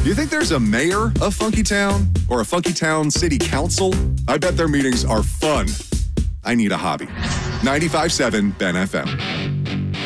You think there's a mayor of Funky Town or a Funky Town City Council? I bet their meetings are fun. I need a hobby. 95.7 Ben FM.